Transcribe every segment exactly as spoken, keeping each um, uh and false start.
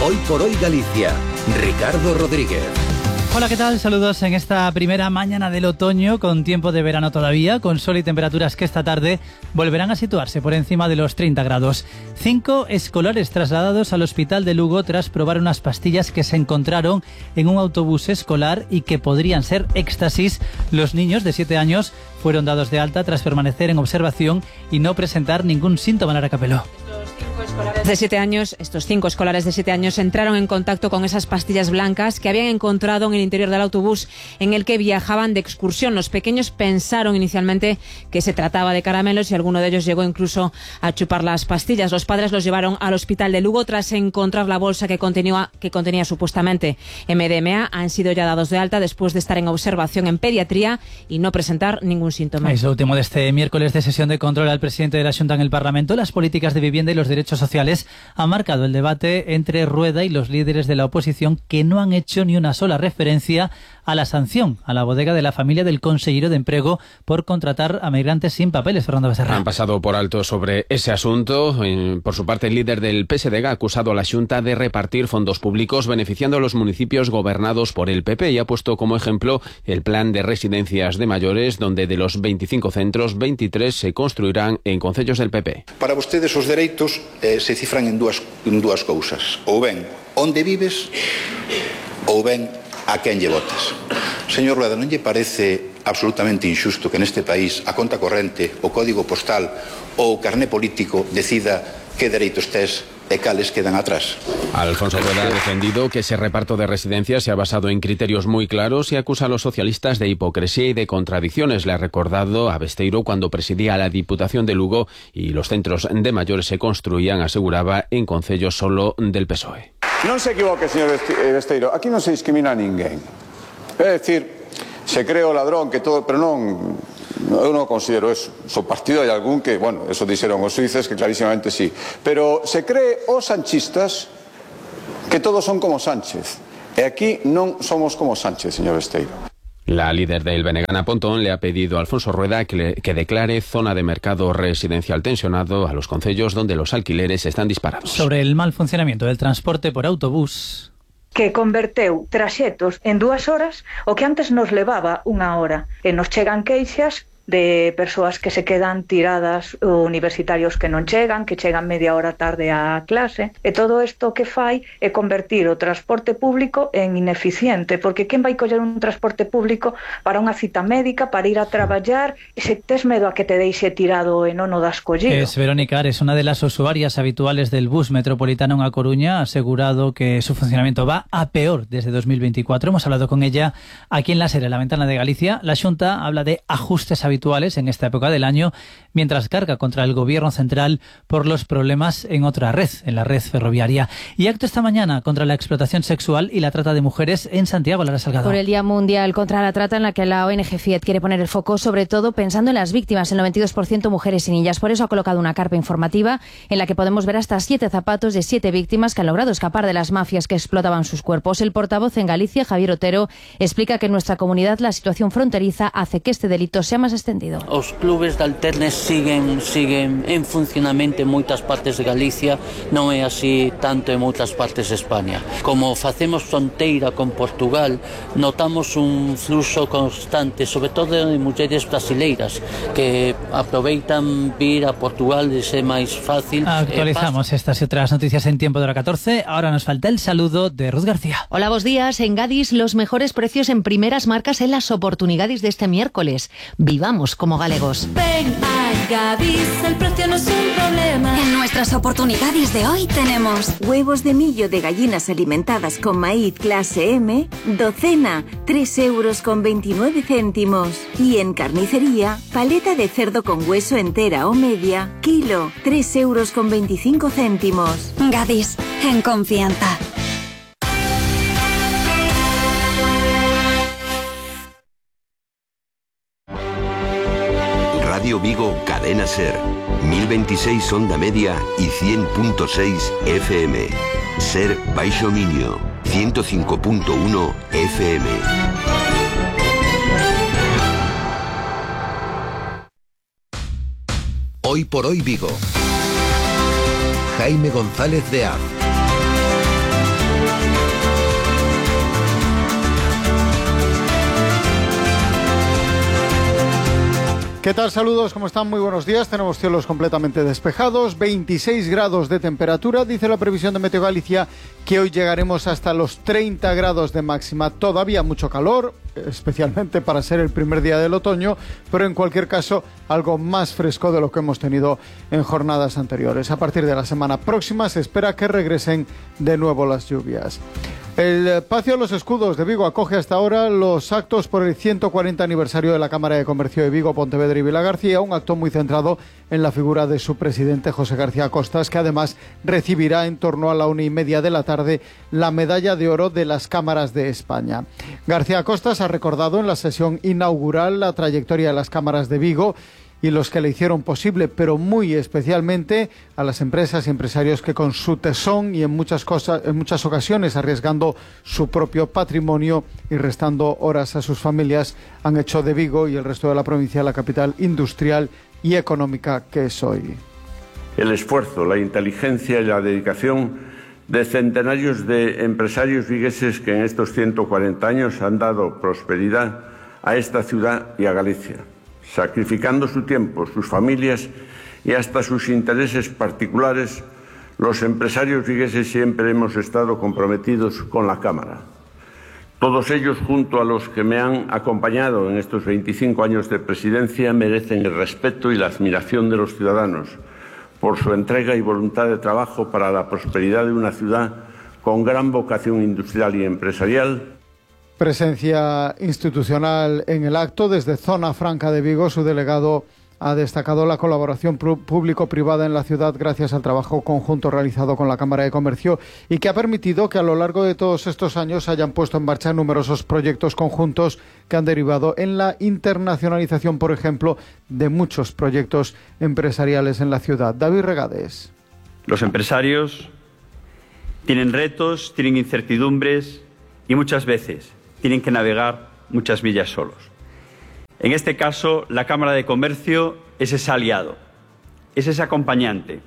Hoy por hoy Galicia, Ricardo Rodríguez. Hola, ¿qué tal? Saludos en esta primera mañana del otoño, con tiempo de verano todavía, con sol y temperaturas que esta tarde volverán a situarse por encima de los treinta grados. Cinco escolares trasladados al hospital de Lugo tras probar unas pastillas que se encontraron en un autobús escolar y que podrían ser éxtasis. Los niños de siete años fueron dados de alta tras permanecer en observación y no presentar ningún síntoma. Lara Capeló. De siete años, estos cinco escolares de siete años entraron en contacto con esas pastillas blancas que habían encontrado en el interior del autobús en el que viajaban de excursión. Los pequeños pensaron inicialmente que se trataba de caramelos y alguno de ellos llegó incluso a chupar las pastillas. Los padres los llevaron al hospital de Lugo tras encontrar la bolsa que contenía, que contenía supuestamente M D M A. Han sido ya dados de alta después de estar en observación en pediatría y no presentar ningún síntoma. Es lo último de este miércoles de sesión de control al presidente de la Xunta en el Parlamento. Las políticas de vivienda y los derechos sociales ha marcado el debate entre Rueda y los líderes de la oposición, que no han hecho ni una sola referencia a la sanción a la bodega de la familia del consejero de Empleo por contratar a migrantes sin papeles. Fernando Becerra. Han pasado por alto sobre ese asunto. Por su parte, el líder del P S D G ha acusado a la Xunta de repartir fondos públicos beneficiando a los municipios gobernados por el P P y ha puesto como ejemplo el plan de residencias de mayores, donde de los veinticinco centros, veintitrés se construirán en concellos del P P. Para vostedes os dereitos eh, se cifran en dúas, en dúas cousas. Ou ben onde vives ou ben a quen lle votas. Señor Rueda, non lle parece absolutamente injusto que neste país a conta corrente, o código postal ou o carné político decida que dereitos tes e cales quedan atrás? Alfonso Rueda ha defendido que ese reparto de residencias se ha basado en criterios muy claros y acusa a los socialistas de hipocresía y de contradicciones. Le ha recordado a Besteiro cuando presidía la Diputación de Lugo y los centros de mayores se construían, aseguraba, en concellos solo del P S O E. Non se equivoque, señor Besteiro, aquí non se discrimina a ninguén. É dicir, se cree o ladrón que todo, pero non, eu non considero eso. So partido hai algún que, bueno, eso dixeron os suíces que clarísimamente sí. Pero se cree os sanchistas que todos son como Sánchez. E aquí non somos como Sánchez, señor Besteiro. La líder del B N G, Ana Pontón, le ha pedido a Alfonso Rueda que, le, que declare zona de mercado residencial tensionado a los concellos donde los alquileres están disparados. Sobre el mal funcionamiento del transporte por autobús, que converteu traxetos en dúas horas o que antes nos levaba unha hora. E nos chegan queixas de persoas que se quedan tiradas, universitarios que non chegan, que chegan media hora tarde á clase, e todo isto que fai é convertir o transporte público en ineficiente, porque quen vai coller un transporte público para unha cita médica, para ir a traballar, e se tes medo a que te deixe tirado e non o das collido? Es Verónica Ares, una de las usuarias habituales del bus metropolitano en A Coruña, ha asegurado que su funcionamiento va a peor desde dos mil veinticuatro. Hemos hablado con ella aquí en La Sera, la Ventana de Galicia. La Xunta habla de ajustes habituales en esta época del año, mientras carga contra el gobierno central por los problemas en otra red, en la red ferroviaria. Y acto esta mañana contra la explotación sexual y la trata de mujeres en Santiago. Lara Salgado. Por el Día Mundial contra la Trata, en la que la O N G FIET quiere poner el foco, sobre todo pensando en las víctimas, el noventa y dos por ciento mujeres y niñas. Por eso ha colocado una carpa informativa en la que podemos ver hasta siete zapatos de siete víctimas que han logrado escapar de las mafias que explotaban sus cuerpos. El portavoz en Galicia, Javier Otero, explica que en nuestra comunidad la situación fronteriza hace que este delito sea más extendido. Os clubes de alternes siguen siguen en funcionamento en moitas partes de Galicia, non é así tanto en outras partes de España. Como facemos fronteira con Portugal, notamos un fluxo constante, sobre todo de mulleres brasileiras que aproveitan vir a Portugal de ser máis fácil. Actualizamos eh, estas y otras noticias en tiempo de hora catorce. Ahora nos falta el saludo de Ruth García. Hola, buenos días. En Gadis, los mejores precios en primeras marcas en las oportunidades de este miércoles. Vivamos como galegos. Ven a Gadis, el precio no es un problema. En nuestras oportunidades de hoy tenemos huevos de millo de gallinas alimentadas con maíz clase M, docena, tres euros con veintinueve céntimos. Y en carnicería, paleta de cerdo con hueso entera o media, kilo, tres euros con veinticinco céntimos. Gadis, en confianza. Radio Vigo, Cadena Ser, mil veintiséis onda media y cien punto seis F M. Ser Baixo Miño, ciento cinco punto uno F M. Hoy por hoy Vigo. Jaime González de Az. ¿Qué tal? Saludos, ¿cómo están? Muy buenos días. Tenemos cielos completamente despejados, veintiséis grados de temperatura. Dice la previsión de Meteo Galicia que hoy llegaremos hasta los treinta grados de máxima. Todavía mucho calor, especialmente para ser el primer día del otoño, pero en cualquier caso algo más fresco de lo que hemos tenido en jornadas anteriores. A partir de la semana próxima se espera que regresen de nuevo las lluvias. El Patio de los Escudos de Vigo acoge hasta ahora los actos por el ciento cuarenta aniversario de la Cámara de Comercio de Vigo, Pontevedra y Vilagarcía, un acto muy centrado en la figura de su presidente, José García Costas, que además recibirá en torno a la una y media de la tarde la medalla de oro de las cámaras de España. García Costas ha recordado en la sesión inaugural la trayectoria de las cámaras de Vigo y los que le hicieron posible, pero muy especialmente a las empresas y empresarios que con su tesón y en muchas cosas, en muchas ocasiones arriesgando su propio patrimonio y restando horas a sus familias, han hecho de Vigo y el resto de la provincia la capital industrial y económica que es hoy. El esfuerzo, la inteligencia y la dedicación de centenarios de empresarios vigueses que en estos ciento cuarenta años han dado prosperidad a esta ciudad y a Galicia, sacrificando su tiempo, sus familias y hasta sus intereses particulares. Los empresarios vigueses siempre hemos estado comprometidos con la Cámara. Todos ellos, junto a los que me han acompañado en estos veinticinco años de presidencia, merecen el respeto y la admiración de los ciudadanos por su entrega y voluntad de trabajo para la prosperidad de una ciudad con gran vocación industrial y empresarial. Presencia institucional en el acto. Desde Zona Franca de Vigo, su delegado ha destacado la colaboración público-privada en la ciudad gracias al trabajo conjunto realizado con la Cámara de Comercio y que ha permitido que a lo largo de todos estos años hayan puesto en marcha numerosos proyectos conjuntos que han derivado en la internacionalización, por ejemplo, de muchos proyectos empresariales en la ciudad. David Regades. Los empresarios tienen retos, tienen incertidumbres y muchas veces tienen que navegar muchas millas solos. En este caso, la Cámara de Comercio es ese aliado, es ese acompañante.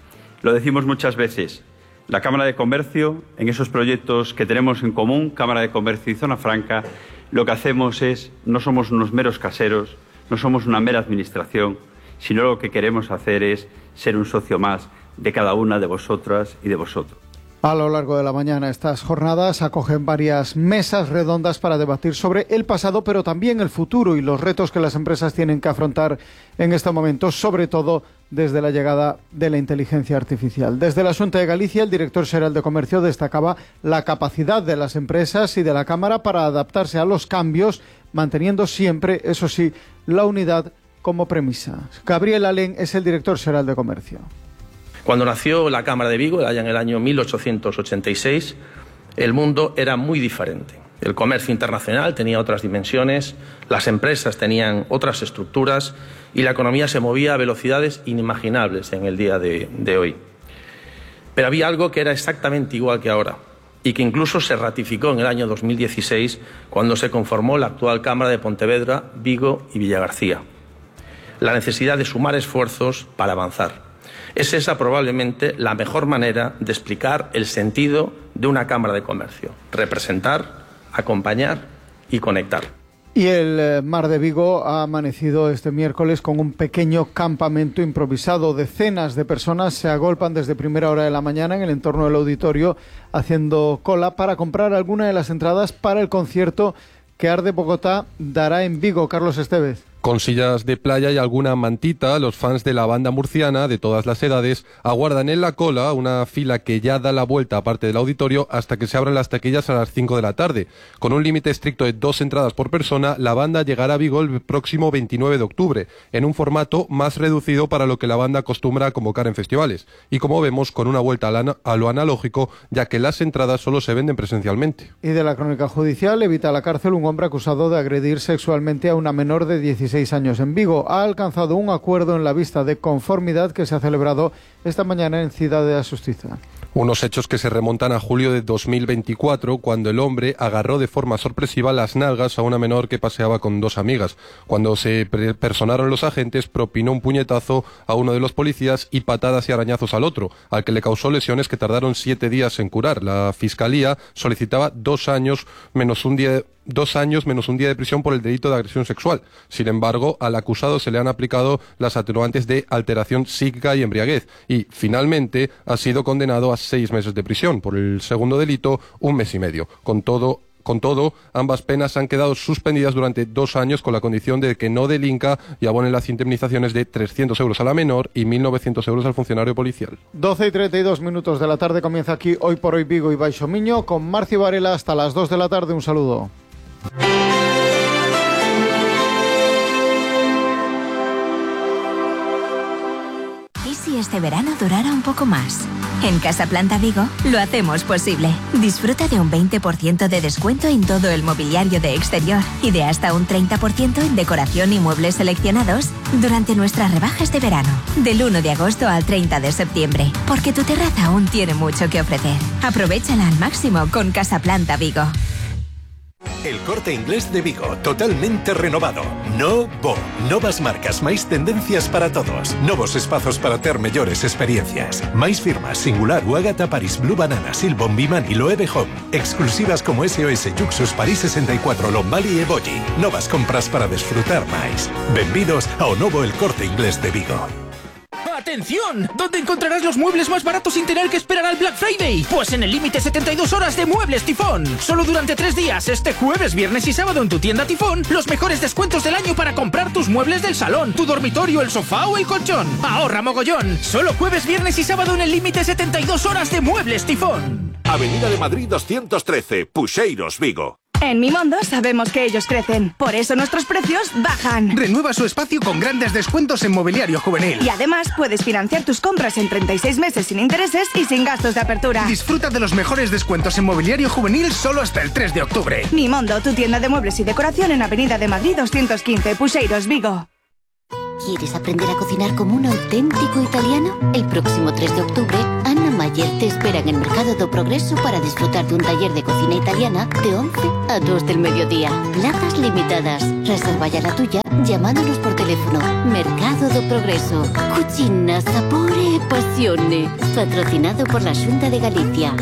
Lo decimos muchas veces, la Cámara de Comercio, en esos proyectos que tenemos en común, Cámara de Comercio y Zona Franca, lo que hacemos es, no somos unos meros caseros, no somos una mera administración, sino lo que queremos hacer es ser un socio más de cada una de vosotras y de vosotros. A lo largo de la mañana estas jornadas acogen varias mesas redondas para debatir sobre el pasado, pero también el futuro y los retos que las empresas tienen que afrontar en este momento, sobre todo desde la llegada de la inteligencia artificial. Desde la Xunta de Galicia, el director xeral de Comercio destacaba la capacidad de las empresas y de la Cámara para adaptarse a los cambios, manteniendo siempre, eso sí, la unidad como premisa. Gabriel Alén es el director xeral de Comercio. Cuando nació la Cámara de Vigo, allá en el año mil ochocientos ochenta y seis, el mundo era muy diferente. El comercio internacional tenía otras dimensiones, las empresas tenían otras estructuras y la economía se movía a velocidades inimaginables en el día de, de hoy. Pero había algo que era exactamente igual que ahora y que incluso se ratificó en el año dos mil dieciséis cuando se conformó la actual Cámara de Pontevedra, Vigo y Villagarcía. La necesidad de sumar esfuerzos para avanzar. Es esa probablemente la mejor manera de explicar el sentido de una Cámara de Comercio. Representar, acompañar y conectar. Y el Mar de Vigo ha amanecido este miércoles con un pequeño campamento improvisado. Decenas de personas se agolpan desde primera hora de la mañana en el entorno del auditorio haciendo cola para comprar alguna de las entradas para el concierto que Arde Bogotá dará en Vigo. Carlos Estevez. Con sillas de playa y alguna mantita, los fans de la banda murciana de todas las edades aguardan en la cola una fila que ya da la vuelta aparte del auditorio hasta que se abran las taquillas a las cinco de la tarde. Con un límite estricto de dos entradas por persona, la banda llegará a Vigo el próximo veintinueve de octubre, en un formato más reducido para lo que la banda acostumbra a convocar en festivales. Y como vemos, con una vuelta a, la, a lo analógico, ya que las entradas solo se venden presencialmente. Y de la crónica judicial, evita la cárcel un hombre acusado de agredir sexualmente a una menor de dieciséis años en Vigo. Ha alcanzado un acuerdo en la vista de conformidad que se ha celebrado esta mañana en Ciudad de Xustiza. Unos hechos que se remontan a julio de dos mil veinticuatro, cuando el hombre agarró de forma sorpresiva las nalgas a una menor que paseaba con dos amigas. Cuando se personaron los agentes, propinó un puñetazo a uno de los policías y patadas y arañazos al otro, al que le causó lesiones que tardaron siete días en curar. La Fiscalía solicitaba dos años menos un día dos años menos un día de prisión por el delito de agresión sexual. Sin embargo, al acusado se le han aplicado las atenuantes de alteración psíquica y embriaguez y, finalmente, ha sido condenado a seis meses de prisión. Por el segundo delito, un mes y medio. Con todo, Con todo, ambas penas han quedado suspendidas durante dos años con la condición de que no delinca y abone las indemnizaciones de trescientos euros a la menor y mil novecientos euros al funcionario policial. doce y treinta y dos minutos de la tarde comienza aquí Hoy por Hoy Vigo y Baixo Miño con Marcio Varela hasta las dos de la tarde. Un saludo. ¿Y si este verano durara un poco más? En Casa Planta Vigo lo hacemos posible. Disfruta de un veinte por ciento de descuento en todo el mobiliario de exterior y de hasta un treinta por ciento en decoración y muebles seleccionados durante nuestras rebajas de verano, del uno de agosto al treinta de septiembre, porque tu terraza aún tiene mucho que ofrecer. Aprovéchala al máximo con Casa Planta Vigo. El Corte Inglés de Vigo, totalmente renovado. Novo. Novas marcas, máis tendencias para todos. Novos espazos para ter mellores experiencias. Máis firmas, Singular, Uagata, Paris, Blue Banana, Silbon, Bimani, Loewe Home. Exclusivas como S O S, Juxus, París sesenta y cuatro, Lombali e Boji. Novas compras para desfrutar máis. Benvidos ao novo El Corte Inglés de Vigo. ¡Atención! ¿Dónde encontrarás los muebles más baratos sin tener que esperar al Black Friday? Pues en el límite setenta y dos horas de Muebles Tifón. Solo durante tres días, este jueves, viernes y sábado en tu tienda Tifón, los mejores descuentos del año para comprar tus muebles del salón, tu dormitorio, el sofá o el colchón. ¡Ahorra mogollón! Solo jueves, viernes y sábado en el límite setenta y dos horas de Muebles Tifón. Avenida de Madrid doscientos trece, Puxeiros, Vigo. En Mimondo sabemos que ellos crecen, por eso nuestros precios bajan. Renueva su espacio con grandes descuentos en mobiliario juvenil. Y además puedes financiar tus compras en treinta y seis meses sin intereses y sin gastos de apertura. Disfruta de los mejores descuentos en mobiliario juvenil solo hasta el tres de octubre. Mimondo, tu tienda de muebles y decoración en Avenida de Madrid doscientos quince, Puxeiros, Vigo. ¿Quieres aprender a cocinar como un auténtico italiano? El próximo tres de octubre, Anna Mayer te espera en el Mercado do Progreso para disfrutar de un taller de cocina italiana de once a dos del mediodía. Plazas limitadas. Reserva ya la tuya llamándonos por teléfono. Mercado do Progreso. Cucina, sapore e passione. Patrocinado por la Xunta de Galicia.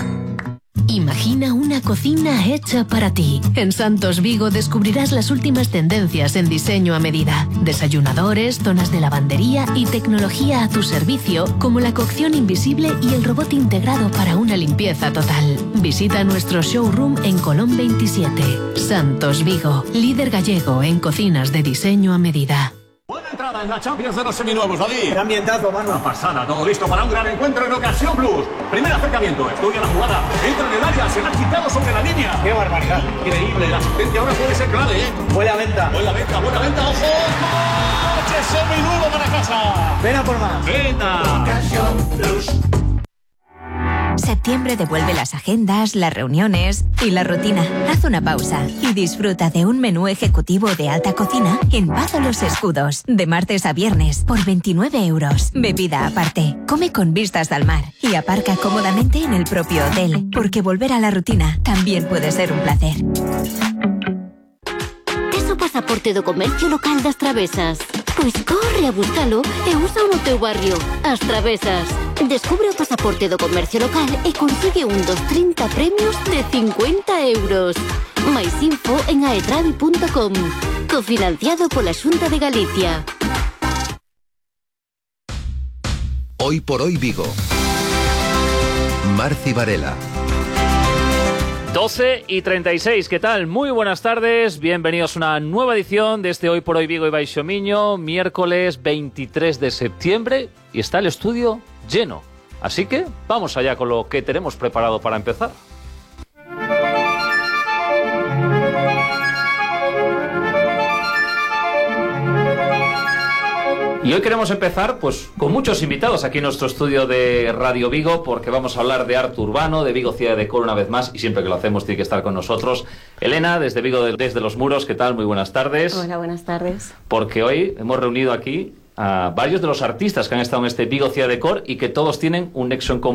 Imagina una cocina hecha para ti. En Santos Vigo descubrirás las últimas tendencias en diseño a medida. Desayunadores, zonas de lavandería y tecnología a tu servicio, como la cocción invisible y el robot integrado para una limpieza total. Visita nuestro showroom en Colón veintisiete. Santos Vigo, líder gallego en cocinas de diseño a medida. Buena entrada en la Champions de los seminuevos, David. ¡Qué ambientazo, mano! Una pasada, todo listo para un gran encuentro en Ocasión Plus. Primer acercamiento, estudia la jugada, entra en el área, se la ha quitado sobre la línea. ¡Qué barbaridad! Increíble, la asistencia ahora puede ser clave, ¿eh? Buena venta. Buena venta, buena venta, ojo. ¡Coche seminuevo para casa! Ven a por más. Venta. Ocasión Plus. Septiembre devuelve las agendas, las reuniones y la rutina. Haz una pausa y disfruta de un menú ejecutivo de alta cocina en Pazo Los Escudos, de martes a viernes, por veintinueve euros. Bebida aparte, come con vistas al mar y aparca cómodamente en el propio hotel, porque volver a la rutina también puede ser un placer. Tes o pasaporte do comercio local das Travesas? Pois corre a buscalo e usa no teu barrio. As Travesas. Descubre o pasaporte do comercio local e consigue un dos trinta premios de cincuenta euros. Mais info en aetravi punto com. Cofinanciado pola Xunta de Galicia. Hoy por Hoy Vigo. Marci Varela. doce y treinta y seis, ¿qué tal? Muy buenas tardes, bienvenidos a una nueva edición de este Hoy por Hoy Vigo y Baixo Miño, miércoles veintitrés de septiembre, y está el estudio lleno. Así que vamos allá con lo que tenemos preparado para empezar. Y hoy queremos empezar pues con muchos invitados aquí en nuestro estudio de Radio Vigo, porque vamos a hablar de arte urbano, de Vigo Ciudad de Decor una vez más, y siempre que lo hacemos tiene que estar con nosotros Elena, desde Vigo, desde Los Muros. ¿Qué tal? Muy buenas tardes. Hola, buenas tardes. Porque hoy hemos reunido aquí a varios de los artistas que han estado en este Vigo Ciudad de Decor y que todos tienen un nexo en común,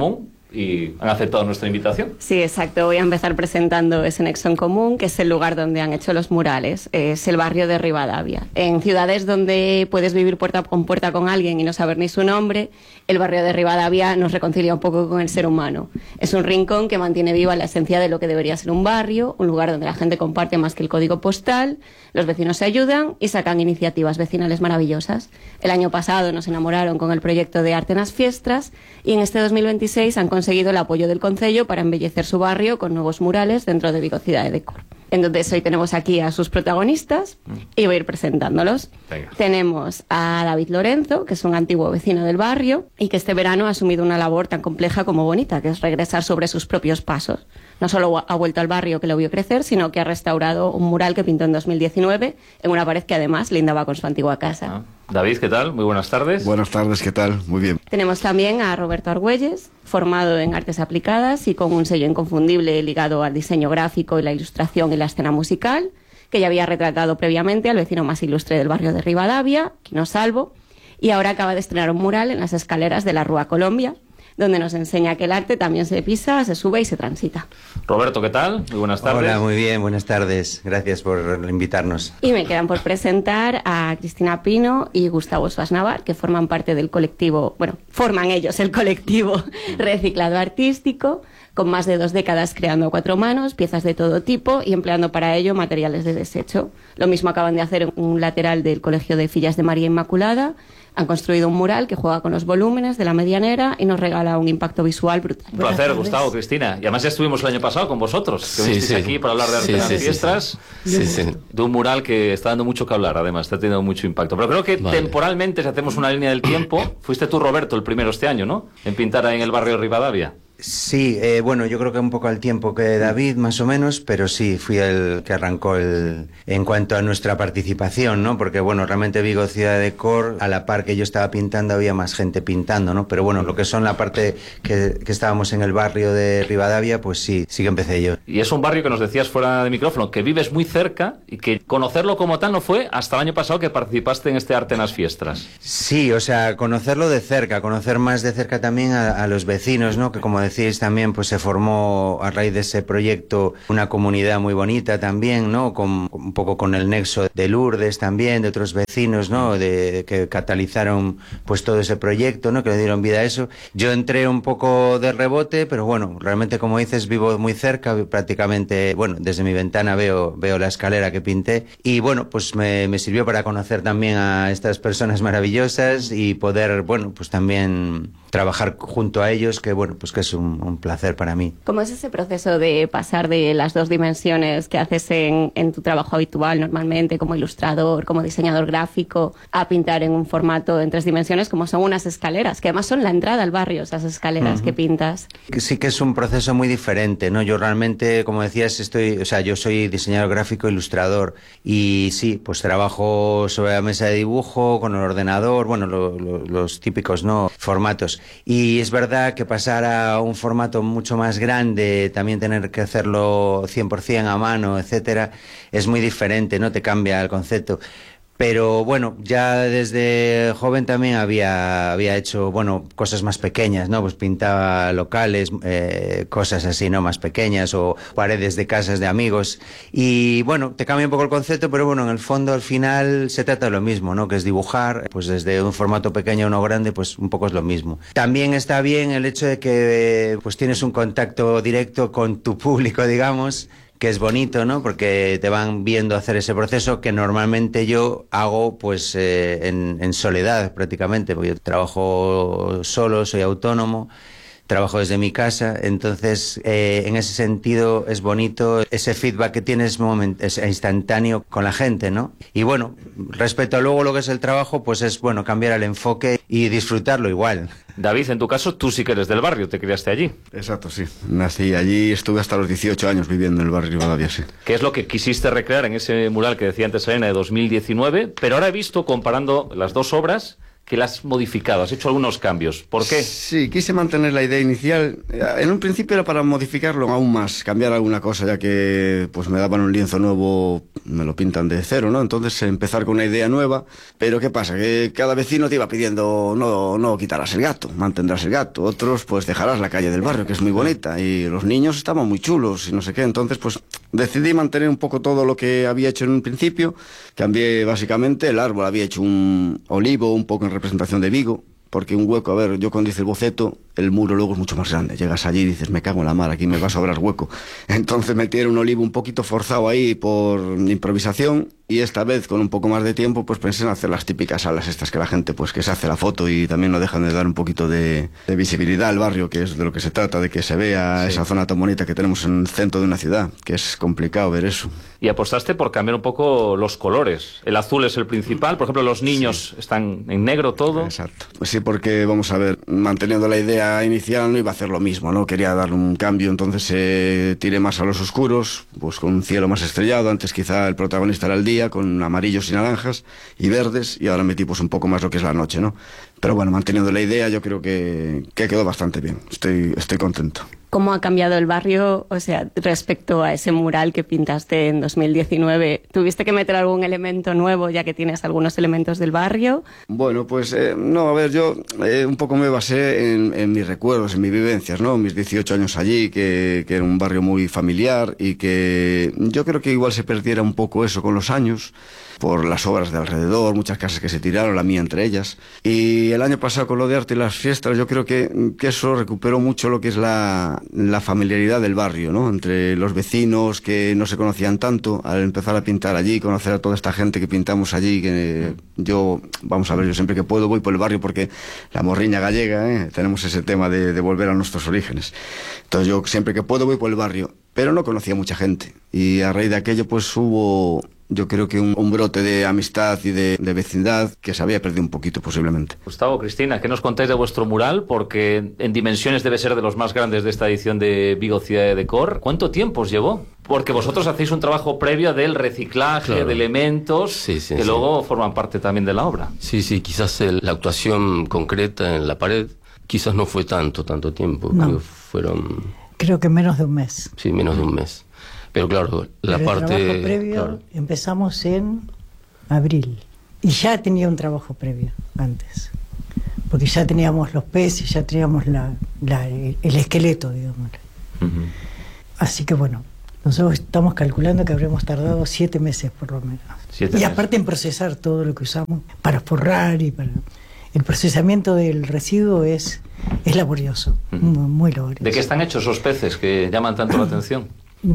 y han aceptado nuestra invitación. Sí, exacto. Voy a empezar presentando ese nexo en común, que es el lugar donde han hecho los murales. Es el barrio de Rivadavia. En ciudades donde puedes vivir puerta con puerta con alguien y no saber ni su nombre, el barrio de Rivadavia nos reconcilia un poco con el ser humano. Es un rincón que mantiene viva la esencia de lo que debería ser un barrio, un lugar donde la gente comparte más que el código postal, los vecinos se ayudan y sacan iniciativas vecinales maravillosas. El año pasado nos enamoraron con el proyecto de Arte nas Fiestras y en este dos mil veintiséis han conseguido el apoyo del Concello para embellecer su barrio con nuevos murales dentro de Vigo Ciudad de Decor. Entonces hoy tenemos aquí a sus protagonistas y voy a ir presentándolos. Venga. Tenemos a David Lorenzo, que es un antiguo vecino del barrio y que este verano ha asumido una labor tan compleja como bonita, que es regresar sobre sus propios pasos. No solo ha vuelto al barrio que lo vio crecer, sino que ha restaurado un mural que pintó en dos mil diecinueve en una pared que además lindaba con su antigua casa. Ah. David, ¿qué tal? Muy buenas tardes. Buenas tardes, ¿qué tal? Muy bien. Tenemos también a Roberto Argüelles, formado en artes aplicadas y con un sello inconfundible ligado al diseño gráfico y la ilustración y la escena musical, que ya había retratado previamente al vecino más ilustre del barrio de Rivadavia, Quino Salvo, y ahora acaba de estrenar un mural en las escaleras de la Rúa Colombia, donde nos enseña que el arte también se pisa, se sube y se transita. Roberto, ¿qué tal? Muy buenas tardes. Hola, muy bien, buenas tardes. Gracias por invitarnos. Y me quedan por presentar a Cristina Pino y Gustavo Suasnavar, que forman parte del colectivo, bueno, forman ellos el colectivo Reciclado Artístico, con más de dos décadas creando a cuatro manos, piezas de todo tipo y empleando para ello materiales de desecho. Lo mismo acaban de hacer en un lateral del Colegio de Fillas de María Inmaculada. Han construido un mural que juega con los volúmenes de la medianera y nos regala un impacto visual brutal. Un placer, Gustavo, Cristina. Y además ya estuvimos el año pasado con vosotros, que sí, vinisteis sí. aquí para hablar de Arte sí, nas sí, Fiestras, sí, sí. Sí, de un mural que está dando mucho que hablar, además, está teniendo mucho impacto. Pero creo que vale. temporalmente, si hacemos una línea del tiempo, fuiste tú, Roberto, el primero este año, ¿no? En pintar ahí en el barrio de Rivadavia. Sí, eh, bueno, yo creo que un poco al tiempo que David, más o menos, pero sí, fui el que arrancó el en cuanto a nuestra participación, ¿no? Porque, bueno, realmente Vigo Ciudad de Decor, a la par que yo estaba pintando, había más gente pintando, ¿no? Pero bueno, lo que son la parte que, que estábamos en el barrio de Rivadavia, pues sí, sí que empecé yo. Y es un barrio que nos decías fuera de micrófono, que vives muy cerca y que conocerlo como tal no fue hasta el año pasado que participaste en este Arte nas Fiestras. Sí, o sea, conocerlo de cerca, conocer más de cerca también a, a los vecinos, ¿no? Que como decíais también, pues se formó a raíz de ese proyecto una comunidad muy bonita también, ¿no? Con, un poco con el nexo de Lourdes también, de otros vecinos, ¿no? De, de que catalizaron pues todo ese proyecto, ¿no? Que le dieron vida a eso. Yo entré un poco de rebote, pero bueno, realmente como dices, vivo muy cerca, prácticamente, bueno, desde mi ventana veo, veo la escalera que pinté y bueno, pues me, me sirvió para conocer también a estas personas maravillosas y poder, bueno, pues también trabajar junto a ellos, que bueno, pues que es un, un placer para mí. ¿Cómo es ese proceso de pasar de las dos dimensiones que haces en, en tu trabajo habitual normalmente como ilustrador, como diseñador gráfico, a pintar en un formato en tres dimensiones como son unas escaleras, que además son la entrada al barrio, esas escaleras uh-huh. que pintas? Sí que es un proceso muy diferente, ¿no? Yo realmente, como decías, estoy, o sea, yo soy diseñador gráfico, ilustrador y sí, pues trabajo sobre la mesa de dibujo, con el ordenador, bueno, lo, lo, los típicos, ¿no? Formatos. Y es verdad que pasar a un formato mucho más grande, también tener que hacerlo cien por ciento a mano, etcétera, es muy diferente, ¿no? Te cambia el concepto. Pero bueno, ya desde joven también había, había hecho, bueno, cosas más pequeñas, ¿no? Pues pintaba locales, eh, cosas así, ¿no? Más pequeñas o paredes de casas de amigos. Y bueno, te cambia un poco el concepto, pero bueno, en el fondo al final se trata de lo mismo, ¿no? Que es dibujar, pues desde un formato pequeño a uno grande, pues un poco es lo mismo. También está bien el hecho de que pues tienes un contacto directo con tu público, digamos, que es bonito, ¿no? Porque te van viendo hacer ese proceso que normalmente yo hago pues eh, en, en soledad prácticamente, porque yo trabajo solo, soy autónomo, trabajo desde mi casa, entonces eh, en ese sentido es bonito ese feedback que tienes moment, es instantáneo con la gente, ¿no? Y bueno, respecto a luego lo que es el trabajo, pues es bueno cambiar el enfoque y disfrutarlo igual. David, en tu caso, tú sí que eres del barrio, te criaste allí. Exacto, sí. Nací allí, estuve hasta los dieciocho años viviendo en el barrio Rivadavia, sí. ¿Qué es lo que quisiste recrear en ese mural que decía antes Elena de dos mil diecinueve? Pero ahora he visto, comparando las dos obras, que las has modificado, has hecho algunos cambios. ¿Por qué? Sí, quise mantener la idea inicial. En un principio era para modificarlo aún más, cambiar alguna cosa, ya que pues me daban un lienzo nuevo me lo pintan de cero, ¿no? Entonces empezar con una idea nueva, pero ¿qué pasa? Que cada vecino te iba pidiendo no, no quitarás el gato, mantendrás el gato, otros pues dejarás la calle del barrio, que es muy bonita, y los niños estaban muy chulos y no sé qué, entonces pues decidí mantener un poco todo lo que había hecho en un principio, cambié básicamente el árbol, había hecho un olivo un poco en representación de Vigo, porque un hueco, a ver, yo cuando hice el boceto, el muro luego es mucho más grande. Llegas allí y dices, me cago en la mar, aquí me va a sobrar hueco. Entonces metí un olivo un poquito forzado ahí por improvisación, y esta vez con un poco más de tiempo pues pensé en hacer las típicas salas estas que la gente pues que se hace la foto y también no dejan de dar un poquito de, de visibilidad al barrio, que es de lo que se trata, de que se vea sí. esa zona tan bonita que tenemos en el centro de una ciudad, que es complicado ver eso. Y apostaste por cambiar un poco los colores. El azul es el principal, por ejemplo los niños sí. están en negro todo. Exacto. Pues sí, porque vamos a ver, manteniendo la idea inicial no iba a hacer lo mismo, ¿no? Quería darle un cambio, entonces eh, tiré más a los oscuros, pues con un cielo más estrellado. Antes quizá el protagonista era el día, con amarillos y naranjas y verdes, y ahora metí pues un poco más lo que es la noche, ¿no? Pero bueno, manteniendo la idea yo creo que, que quedó bastante bien, estoy, estoy contento. ¿Cómo ha cambiado el barrio, o sea, respecto a ese mural que pintaste en dos mil diecinueve? ¿Tuviste que meter algún elemento nuevo ya que tienes algunos elementos del barrio? Bueno, pues eh, no, a ver, yo eh, un poco me basé en, en mis recuerdos, en mis vivencias, ¿no? Mis dieciocho años allí, que, que era un barrio muy familiar y que yo creo que igual se perdiera un poco eso con los años, por las obras de alrededor, muchas casas que se tiraron, la mía entre ellas. Y el año pasado con lo de arte y las fiestas, yo creo que, que eso recuperó mucho lo que es la, la familiaridad del barrio, ¿no? Entre los vecinos que no se conocían tanto, al empezar a pintar allí, conocer a toda esta gente que pintamos allí, que yo, vamos a ver, yo siempre que puedo voy por el barrio porque la morriña gallega, ¿eh? Tenemos ese tema de, de volver a nuestros orígenes. Entonces yo siempre que puedo voy por el barrio, pero no conocía mucha gente. Y a raíz de aquello pues hubo... Yo creo que un, un brote de amistad y de, de vecindad que se había perdido un poquito, posiblemente. Gustavo, Cristina, ¿qué nos contáis de vuestro mural? Porque en dimensiones debe ser de los más grandes de esta edición de Vigo Ciudad de Decor. ¿Cuánto tiempo os llevó? Porque vosotros hacéis un trabajo previo del reciclaje claro. de elementos sí, sí, que sí. luego forman parte también de la obra. Sí, sí, quizás el, la actuación concreta en la pared quizás no fue tanto, tanto tiempo. No. Creo, fueron... Creo que menos de un mes. Sí, menos de un mes. Pero claro, la Pero parte... El trabajo previo claro. empezamos en abril. Y ya tenía un trabajo previo antes. Porque ya teníamos los peces, ya teníamos la, la, el, el esqueleto, digamos. Uh-huh. Así que bueno, nosotros estamos calculando que habremos tardado siete meses por lo menos. Siete y meses. Aparte en procesar todo lo que usamos para forrar y para... El procesamiento del residuo es, es laborioso, uh-huh. muy, muy laborioso. ¿De qué están hechos esos peces que llaman tanto la atención?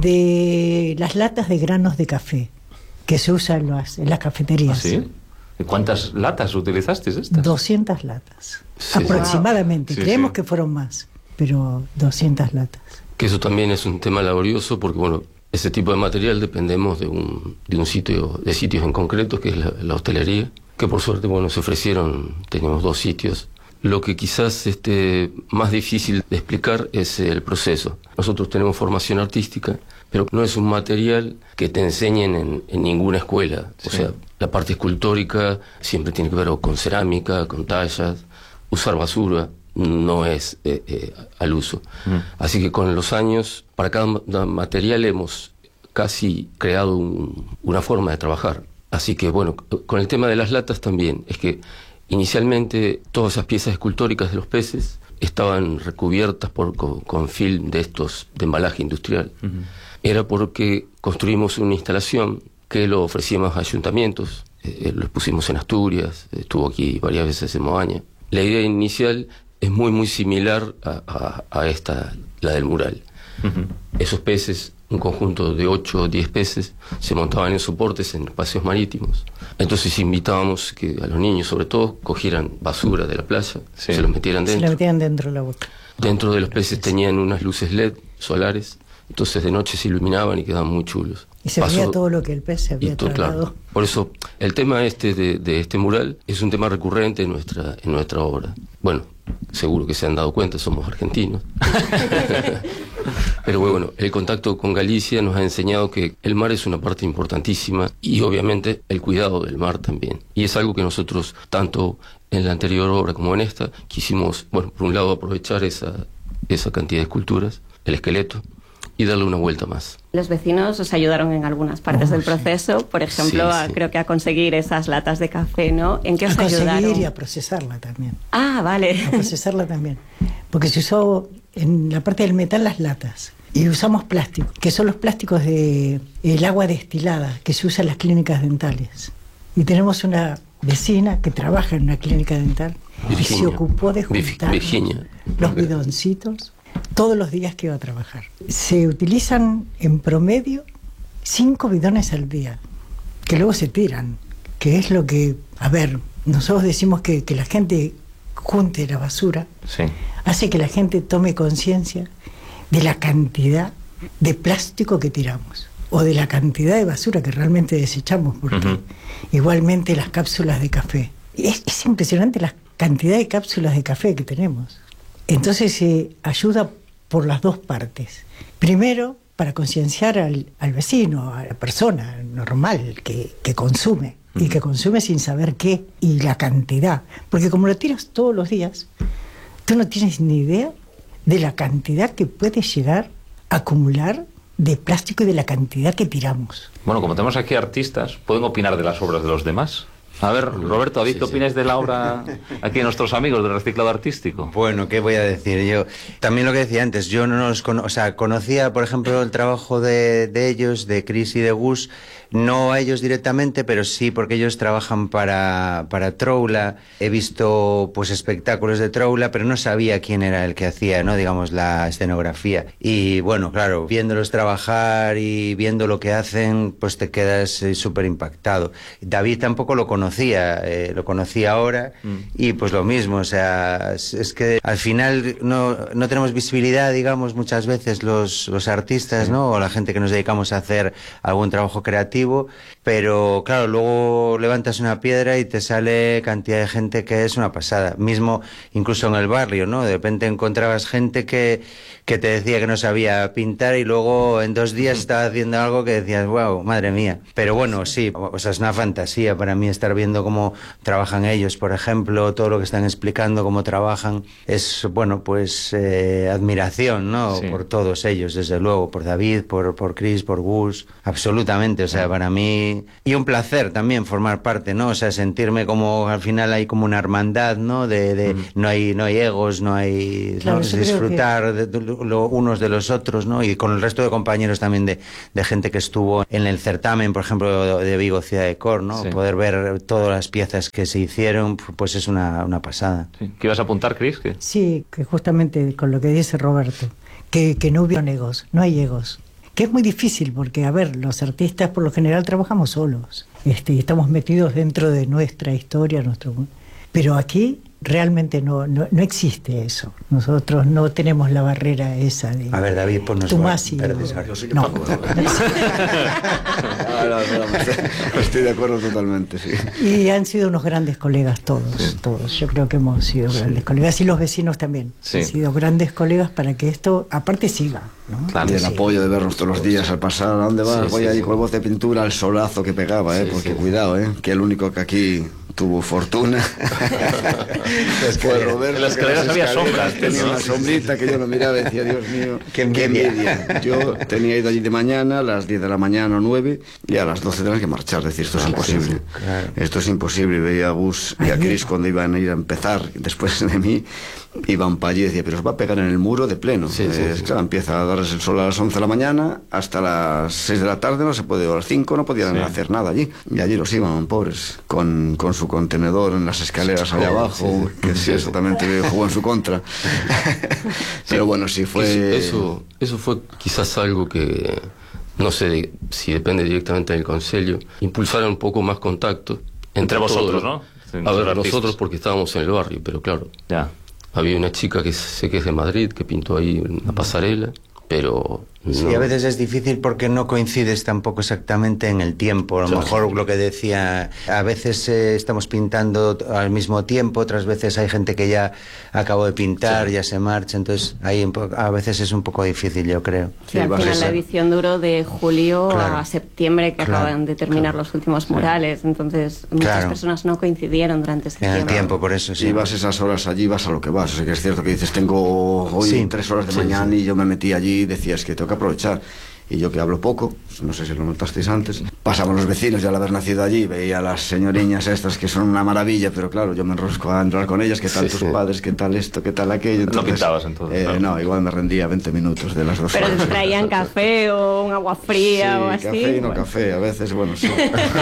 De las latas de granos de café que se usan en las, en las cafeterías. ¿Ah, sí? ¿Y cuántas latas utilizasteis estas? doscientas latas, sí, aproximadamente. Sí. Creemos sí. que fueron más, pero doscientas latas. Que eso también es un tema laborioso porque, bueno, ese tipo de material dependemos de un, de un sitio, de sitios en concreto, que es la, la hostelería, que por suerte, bueno, se ofrecieron, teníamos dos sitios. Lo que quizás este, más difícil de explicar es el proceso. Nosotros tenemos formación artística, pero no es un material que te enseñen en, en ninguna escuela. Sí. O sea, la parte escultórica siempre tiene que ver con cerámica, con tallas. Usar basura no es eh, eh, al uso. Mm. Así que con los años, para cada material hemos casi creado un, una forma de trabajar. Así que, bueno, con el tema de las latas también, es que inicialmente todas esas piezas escultóricas de los peces estaban recubiertas por, con, con film de estos de embalaje industrial. Uh-huh. Era porque construimos una instalación que lo ofrecíamos a ayuntamientos, eh, lo pusimos en Asturias, estuvo aquí varias veces en Moaña. La idea inicial es muy muy similar a, a, a esta, la del mural. Uh-huh. Esos peces, un conjunto de ocho o diez peces, se montaban en soportes en espacios marítimos. Entonces invitábamos que a los niños, sobre todo, cogieran basura de la playa, sí. se los metieran dentro. Se la metían dentro de la boca. Dentro de los peces tenían unas luces L E D solares, entonces de noche se iluminaban y quedaban muy chulos. Y se Pasó, veía todo lo que el pez se había todo, claro. Por eso, el tema este de, de este mural es un tema recurrente en nuestra, en nuestra obra. Bueno, seguro que se han dado cuenta, somos argentinos. Pero bueno, el contacto con Galicia nos ha enseñado que el mar es una parte importantísima y obviamente el cuidado del mar también. Y es algo que nosotros, tanto en la anterior obra como en esta, quisimos, bueno, por un lado aprovechar esa, esa cantidad de esculturas, el esqueleto, y darle una vuelta más. Los vecinos os ayudaron en algunas partes Oh, del sí. proceso, por ejemplo, Sí, a- sí. creo que a conseguir esas latas de café, ¿no? ¿En qué os a conseguir ayudaron? y a procesarla también. Ah, vale. A procesarla también. Porque se usó en la parte del metal las latas. Y usamos plástico, que son los plásticos de el agua destilada que se usa en las clínicas dentales. Y tenemos una vecina que trabaja en una clínica dental y se Virginia. ocupó de Virg- juntar Virginia. los bidoncitos todos los días que iba a trabajar. Se utilizan en promedio cinco bidones al día, que luego se tiran, que es lo que, a ver, nosotros decimos que, que la gente junte la basura, Sí. hace que la gente tome conciencia de la cantidad de plástico que tiramos o de la cantidad de basura que realmente desechamos, porque Ujú. igualmente las cápsulas de café. Es, es impresionante la cantidad de cápsulas de café que tenemos. Entonces se ayuda por las dos partes. Primero, para concienciar al, al vecino, a la persona normal que, que consume, y que consume sin saber qué, y la cantidad. Porque como lo tiras todos los días, tú no tienes ni idea de la cantidad que puede llegar a acumular de plástico y de la cantidad que tiramos. Bueno, como tenemos aquí artistas, ¿pueden opinar de las obras de los demás? A ver, Roberto, David, ¿qué opináis de la obra aquí de nuestros amigos del reciclado artístico? Bueno, ¿qué voy a decir yo? También lo que decía antes, yo no los cono- o sea, conocía, por ejemplo, el trabajo de, de ellos, de Chris y de Gus, no a ellos directamente, pero sí porque ellos trabajan para, para Troula. He visto pues espectáculos de Troula, pero no sabía quién era el que hacía, ¿no? Digamos, la escenografía. Y bueno, claro, viéndolos trabajar y viendo lo que hacen, pues te quedas eh, súper impactado. David tampoco lo conocía, eh, lo conocí ahora y pues lo mismo, o sea, es, es que al final no, no tenemos visibilidad, digamos, muchas veces los, los artistas, ¿no? O la gente que nos dedicamos a hacer algún trabajo creativo, pero claro, luego levantas una piedra y te sale cantidad de gente que es una pasada. Mismo incluso en el barrio, ¿no? De repente encontrabas gente que, que te decía que no sabía pintar y luego en dos días estaba haciendo algo que decías, wow, madre mía. Pero bueno, sí, o sea, es una fantasía para mí estar viendo cómo trabajan ellos, por ejemplo, todo lo que están explicando, cómo trabajan. Es, bueno, pues eh, admiración, ¿no? Sí. Por todos ellos, desde luego, por David, por, por Chris, por Gus, absolutamente, o sea, para mí, y un placer también formar parte, ¿no? O sea, sentirme como, al final hay como una hermandad, ¿no? De, de Mm. no hay, no hay egos, no hay, Claro, ¿no? yo creo disfrutar de, de lo, unos de los otros, ¿no? Y con el resto de compañeros también de, de gente que estuvo en el certamen, por ejemplo, de Vigo Ciudad de Cor, ¿no? Sí. Poder ver todas las piezas que se hicieron, pues es una, una pasada. Sí. ¿Qué ibas a apuntar, Chris? ¿Qué? Sí, que justamente con lo que dice Roberto, que, que no hubieron egos, no hay egos. Que es muy difícil porque, a ver, los artistas por lo general trabajamos solos, este, y estamos metidos dentro de nuestra historia, nuestro... Pero aquí realmente no, no, no existe eso. Nosotros no tenemos la barrera esa de... A ver, David, ponnos Tomás y verdes yo. ahora. Yo sí que No. pago, no, no, no, estoy de acuerdo totalmente, sí. Y han sido unos grandes colegas todos, todos. Yo creo que hemos sido grandes colegas y los vecinos también. Sí. Han sido grandes colegas para que esto, aparte, siga, ¿no? Claro. Y el Sí. apoyo de vernos todos los días al pasar, ¿a dónde vas? Sí, Voy sí, allí sí. con el bote de pintura, al solazo que pegaba, ¿eh? Sí, Porque sí. cuidado, ¿eh? Que el único que aquí tuvo fortuna fue Roberto. En las que escaleras había sombras, tenía ¿no? una sombrita que yo no miraba y decía, Dios mío, Qué envidia. Yo tenía ido allí de mañana, a las diez de la mañana o nueve, y a las doce tenía que marchar, decir, esto es imposible. claro. Esto es imposible. Veía a Gus y a Allí. Chris cuando iban a ir a empezar, después de mí, iban para allí y decía, pero os va a pegar en el muro de pleno. Sí, sí, Eh, sí. Claro, empieza a darles el sol a las once de la mañana, hasta las seis de la tarde no se puede, o a las cinco no podían Sí. hacer nada allí. Y allí los iban, pobres, con, con su contenedor en las escaleras allá abajo, sí, sí. que sí, eso también te jugó en su contra. Pero bueno, sí fue... Eso, eso fue quizás algo que, no sé de- si depende directamente del Concello, impulsar un poco más contacto. Entre vosotros, todos. ¿no? A Entre ver, artistas. nosotros porque estábamos en el barrio, pero claro, Ya. había una chica que sé que es de Madrid, que pintó ahí una pasarela, pero... Sí, no. a veces es difícil porque no coincides tampoco exactamente en el tiempo. A lo Claro. mejor lo que decía, a veces eh, estamos pintando al mismo tiempo, otras veces hay gente que ya acabó de pintar, Sí. ya se marcha, entonces ahí un po- a veces es un poco difícil, yo creo. Sí, al vas a final la ser- edición duró de julio Claro. a septiembre, que Claro, acaban de terminar los últimos murales. Entonces, muchas Claro. personas no coincidieron durante ese En el tiempo. tiempo, por eso sí. Si vas esas horas allí, vas a lo que vas. O sea, que es cierto que dices, tengo hoy Sí, tres horas de sí, mañana sí. y yo me metí allí y decías que tengo que aprovechar. Y yo que hablo poco, no sé si lo notasteis antes, pasaban los vecinos, ya al haber nacido allí, veía a las señoriñas estas que son una maravilla, pero claro, yo me enrosco a entrar con ellas, qué tal sí, tus sí. padres, qué tal esto, qué tal aquello. Entonces, no pintabas entonces. Eh, claro. No, igual me rendía veinte minutos de las dos pero horas. Pero traían café o un agua fría sí, o así. Café y no bueno. café, a veces, bueno, sí.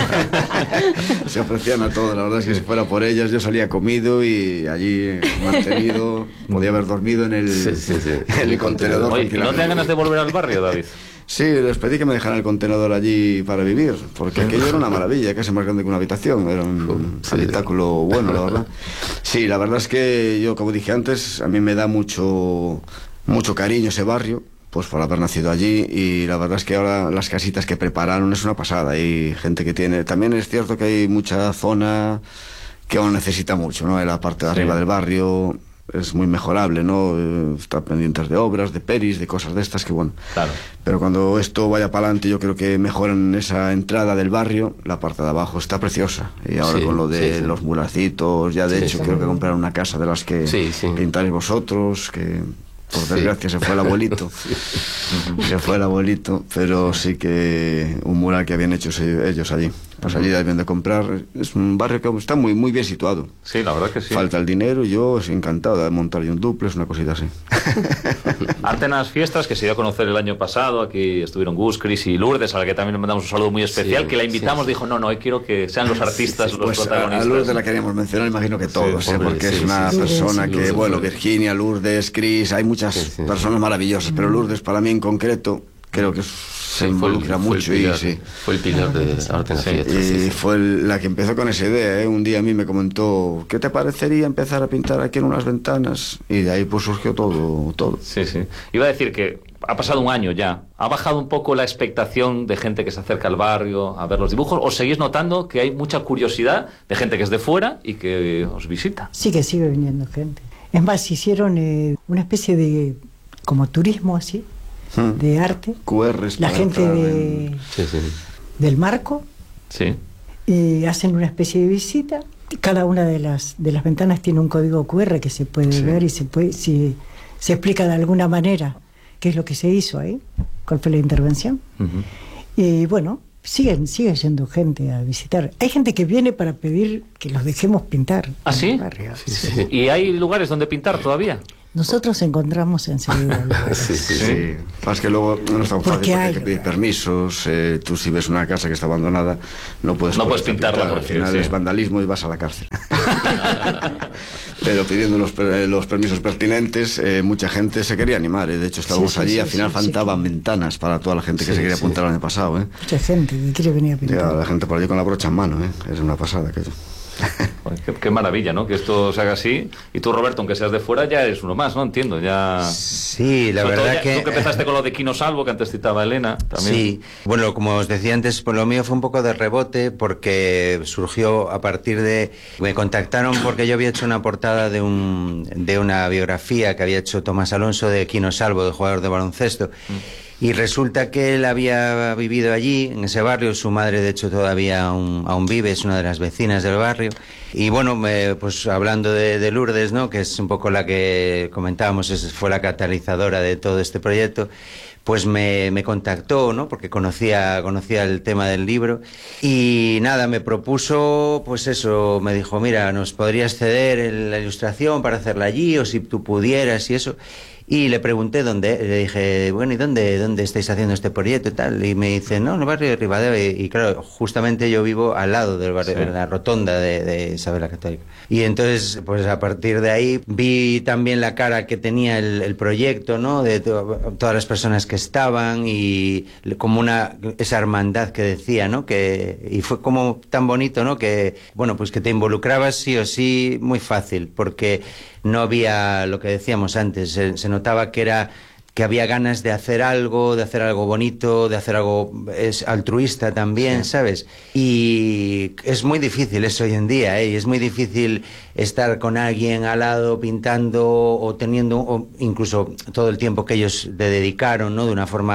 Se ofrecían a todo, la verdad es que si fuera por ellas yo salía comido y allí mantenido, podía haber dormido en el, sí, sí, sí. en el contenedor. Oye, ¿no te dan ganas de volver al barrio, David? Sí, les pedí que me dejaran el contenedor allí para vivir, porque aquello era una maravilla, casi más grande que una habitación, era un sí. habitáculo bueno, la verdad. Sí, la verdad es que yo, como dije antes, a mí me da mucho, mucho cariño ese barrio, pues por haber nacido allí, y la verdad es que ahora las casitas que prepararon es una pasada, hay gente que tiene, también es cierto que hay mucha zona que aún necesita mucho, ¿no? En la parte de arriba sí. del barrio es muy mejorable, ¿no? Está pendientes de obras, de peris, de cosas de estas que bueno. Claro. Pero cuando esto vaya para adelante, yo creo que mejoran esa entrada del barrio, la parte de abajo está preciosa. Y ahora sí, con lo de sí, sí. los muracitos, ya de sí, hecho sí. creo que compraron una casa de las que sí, sí. pintáis vosotros, que por desgracia sí. se fue el abuelito. sí. Se fue el abuelito, pero sí que un mural que habían hecho ellos allí. Pues allí deben de comprar. Es un barrio que está muy muy bien situado. Sí, la verdad que sí. Falta el dinero y yo estoy encantado de montar un duplex, una cosita así. Artenas Fiestas, que se dio a conocer el año pasado, aquí estuvieron Gus, Chris y Lourdes, a la que también le mandamos un saludo muy especial, sí, que la invitamos, sí. dijo, no, no, hoy quiero que sean los artistas sí, sí, los pues protagonistas. A Lourdes la queríamos mencionar, imagino que todos, sí, ¿eh? Porque sí, es una sí, persona sí, sí, que, sí, bueno, Virginia, Lourdes, Chris, hay muchas sí, sí. personas maravillosas, pero Lourdes para mí en concreto, creo que se sí, involucra fue el, mucho fue pilar, y sí. Fue el pilar de Artenas sí, Fiestas. Y sí, sí. fue el, la que empezó con esa idea, ¿eh? Un día a mí me comentó, ¿qué te parecería empezar a pintar aquí en unas ventanas? Y de ahí pues surgió todo, todo. Sí, sí. Iba a decir que ha pasado un año ya. ¿Ha bajado un poco la expectación de gente que se acerca al barrio a ver los dibujos? ¿O seguís notando que hay mucha curiosidad de gente que es de fuera y que os visita? Sí, que sigue viniendo gente. Es más, hicieron eh, una especie de como turismo así, de arte, Q Rs la gente de, en... sí, sí. del marco sí. y hacen una especie de visita. Cada una de las de las ventanas tiene un código Q R que se puede sí. ver y se puede si, se explica de alguna manera qué es lo que se hizo ahí, cuál fue la intervención. Uh-huh. Y bueno, siguen sigue yendo gente a visitar. Hay gente que viene para pedir que los dejemos pintar. ¿Ah, sí? Sí, sí, sí? ¿Y hay lugares donde pintar todavía? Nosotros encontramos enseguida. sí, sí, sí. sí. Más que luego no es tan fácil porque hay que pedir permisos. Eh, tú si ves una casa que está abandonada, no puedes, no puedes pintarla. Pintar. Al final sí. es vandalismo y vas a la cárcel. Pero pidiendo los, los permisos pertinentes, eh, mucha gente se quería animar. Eh. De hecho, estábamos sí, sí, allí, sí, al final sí, faltaban sí. ventanas para toda la gente que sí, se quería apuntar sí. el año pasado. Eh. Mucha gente que quiere venir a pintar. Ya, la gente por allí con la brocha en mano. Eh. Es una pasada aquello. Qué, qué maravilla, ¿no? Que esto se haga así. Y tú, Roberto, aunque seas de fuera, ya eres uno más, ¿no? Entiendo, ya... Sí, la Sobre verdad ya, que... Tú que empezaste con lo de Quino Salvo, que antes citaba Elena, también. Sí, bueno, como os decía antes, pues lo mío fue un poco de rebote, porque surgió a partir de... Me contactaron porque yo había hecho una portada de un de una biografía que había hecho Tomás Alonso de Quino Salvo, de jugador de baloncesto. Mm. Y resulta que él había vivido allí, en ese barrio, su madre de hecho todavía aún, aún vive, es una de las vecinas del barrio. Y bueno, me, pues hablando de, de Lourdes, ¿no? Que es un poco la que comentábamos, es, fue la catalizadora de todo este proyecto, pues me, me contactó, ¿no? Porque conocía, conocía el tema del libro. Y nada, me propuso, pues eso, me dijo, mira, nos podrías ceder el, la ilustración para hacerla allí, o si tú pudieras y eso. Y le pregunté dónde, le dije, bueno, ¿y dónde, dónde estáis haciendo este proyecto y tal? Y me dice, no, en el barrio de Rivadavia. Y, y claro, justamente yo vivo al lado del barrio, sí. en la rotonda de, de Isabel la Católica. Y entonces, pues a partir de ahí, vi también la cara que tenía el, el proyecto, ¿no? De to todas las personas que estaban y como una, esa hermandad que decía, ¿no? Que, y fue como tan bonito, ¿no? Que, bueno, pues que te involucrabas sí o sí muy fácil, porque no había lo que decíamos antes, se, se notaba que era que había ganas de hacer algo, de hacer algo bonito, de hacer algo es altruista también, sí. ¿sabes? Y es muy difícil eso hoy en día, ¿eh? Y es muy difícil estar con alguien al lado pintando o teniendo, o incluso todo el tiempo que ellos le dedicaron, ¿no? De una forma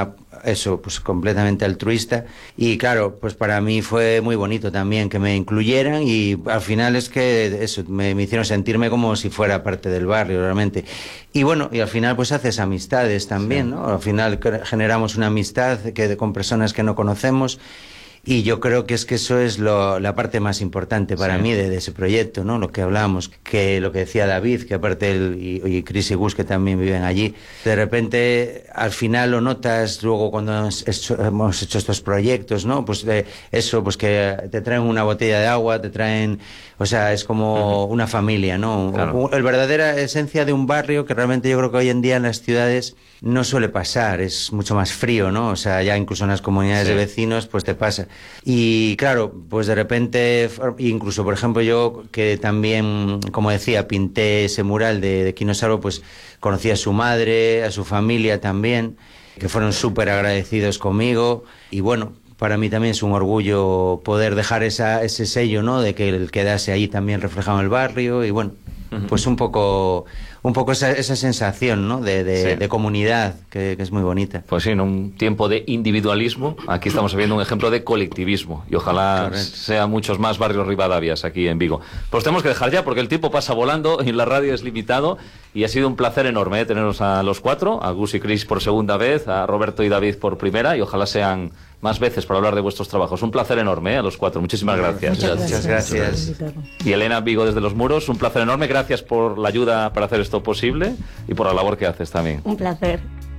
eso, pues completamente altruista. Y claro, pues para mí fue muy bonito también que me incluyeran y al final es que eso, me, me hicieron sentirme como si fuera parte del barrio realmente. Y bueno, y al final pues haces amistades también, sí, ¿no? Al final generamos una amistad que, con personas que no conocemos. Y yo creo que es que eso es lo, la parte más importante para sí. mí de, de ese proyecto, ¿no? Lo que hablábamos, que lo que decía David, que aparte él y, y Chris y Gus, que también viven allí, de repente al final lo notas luego cuando hemos hecho, hemos hecho estos proyectos, ¿no? Pues de eso, pues que te traen una botella de agua, te traen, o sea, es como uh-huh. una familia, ¿no? Claro. La verdadera esencia de un barrio que realmente yo creo que hoy en día en las ciudades no suele pasar, es mucho más frío, ¿no? O sea, ya incluso en las comunidades sí. de vecinos, pues te pasa. Y claro, pues de repente, incluso por ejemplo yo que también, como decía, pinté ese mural de, de Quino Salvo, pues conocí a su madre, a su familia también, que fueron súper agradecidos conmigo y bueno, para mí también es un orgullo poder dejar esa, ese sello, ¿no? De que él quedase ahí también reflejado en el barrio y bueno, uh-huh. pues un poco... un poco esa, esa sensación, ¿no? de, de, sí. de comunidad, que, que es muy bonita. Pues sí, en un tiempo de individualismo, aquí estamos viendo un ejemplo de colectivismo, y ojalá Correcto. sean muchos más barrios Rivadavias aquí en Vigo. Pues tenemos que dejar ya, porque el tiempo pasa volando, y la radio es limitado, y ha sido un placer enorme ¿eh? teneros a los cuatro, a Gus y Chris por segunda vez, a Roberto y David por primera, y ojalá sean más veces para hablar de vuestros trabajos. Un placer enorme ¿eh? a los cuatro, muchísimas gracias. Muchas gracias. Muchas gracias. Y Elena Vigo desde Los Muros, un placer enorme, gracias por la ayuda para hacer esto posible y por la labor que haces también. Un placer.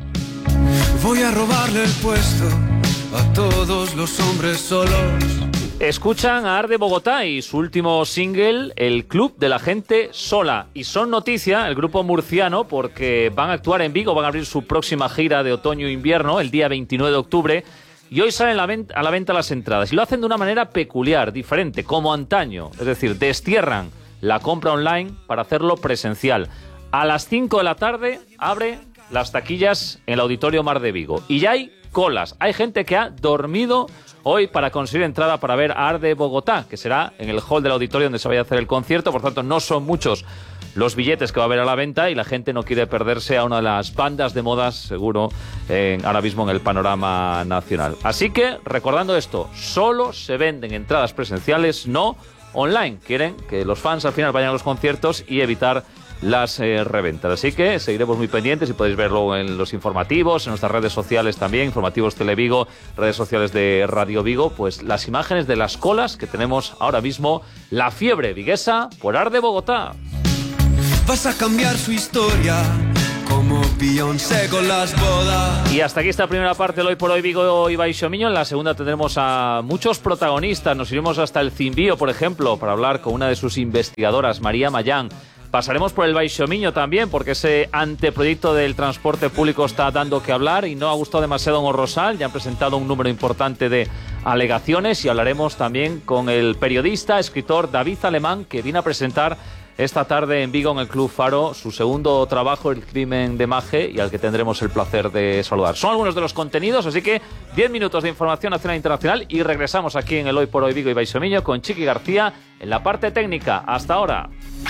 Voy a robarle el puesto a todos los hombres solos. Escuchan a Arde Bogotá y su último single, El Club de la Gente Sola. Y son noticia el grupo murciano porque van a actuar en Vigo, van a abrir su próxima gira de otoño-invierno el día veintinueve de octubre. Y hoy salen a la venta las entradas. Y lo hacen de una manera peculiar, diferente, como antaño. Es decir, destierran la compra online para hacerlo presencial. A las cinco de la tarde abre las taquillas en el Auditorio Mar de Vigo. Y ya hay colas. Hay gente que ha dormido hoy para conseguir entrada para ver a Arde Bogotá, que será en el hall del auditorio donde se vaya a hacer el concierto. Por tanto, no son muchos los billetes que va a haber a la venta y la gente no quiere perderse a una de las bandas de modas, seguro, eh, ahora mismo en el panorama nacional. Así que, recordando esto, solo se venden entradas presenciales, no online. Quieren que los fans al final vayan a los conciertos y evitar las eh, reventas. Así que seguiremos muy pendientes y podéis verlo en los informativos, en nuestras redes sociales también, informativos Televigo, redes sociales de Radio Vigo, pues las imágenes de las colas que tenemos ahora mismo, la fiebre viguesa por Arde Bogotá. Vas a cambiar su historia como Beyoncé con las bodas. Y hasta aquí esta primera parte del Hoy por Hoy Vigo y Baixo Miño. En la segunda tendremos a muchos protagonistas. Nos iremos hasta el Cimbío, por ejemplo, para hablar con una de sus investigadoras, María Mayán. Pasaremos por el Baixo Miño también, porque ese anteproyecto del transporte público está dando que hablar y no ha gustado demasiado en Orrosal. Ya han presentado un número importante de alegaciones y hablaremos también con el periodista, escritor David Alemán, que viene a presentar esta tarde en Vigo, en el Club Faro, su segundo trabajo, El crimen de Maje, y al que tendremos el placer de saludar. Son algunos de los contenidos, así que diez minutos de información nacional e internacional y regresamos aquí en el Hoy por Hoy Vigo y Baixo Miño con Chiqui García en la parte técnica. Hasta ahora.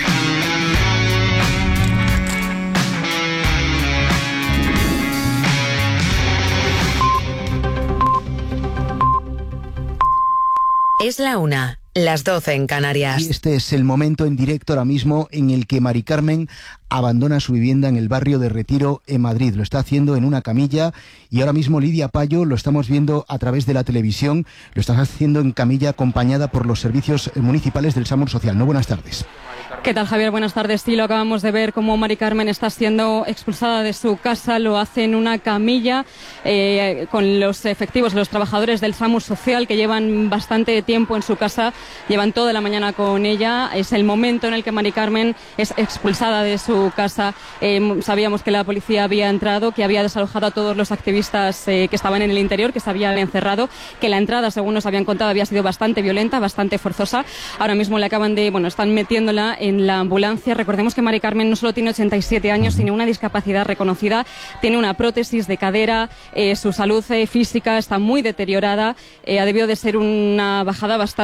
Es la una. Las doce en Canarias. Y este es el momento en directo ahora mismo en el que Mari Carmen abandona su vivienda en el barrio de Retiro, en Madrid. Lo está haciendo en una camilla y ahora mismo Lidia Payo lo estamos viendo a través de la televisión. Lo está haciendo en camilla acompañada por los servicios municipales del SAMUR Social. No, buenas tardes. ¿Qué tal, Javier? Buenas tardes. Sí, lo acabamos de ver cómo Mari Carmen está siendo expulsada de su casa. Lo hace en una camilla eh, con los efectivos, los trabajadores del SAMUR Social que llevan bastante tiempo en su casa, llevan toda la mañana con ella. Es el momento en el que Mari Carmen es expulsada de su casa. Eh, sabíamos que la policía había entrado, que había desalojado a todos los activistas eh, que estaban en el interior, que se habían encerrado, que la entrada, según nos habían contado, había sido bastante violenta, bastante forzosa. Ahora mismo le acaban de, bueno, están metiéndola en la ambulancia. Recordemos que Mari Carmen no solo tiene ochenta y siete años, sino una discapacidad reconocida, tiene una prótesis de cadera, eh, su salud eh, física está muy deteriorada, eh, ha debido de ser una bajada bastante complicada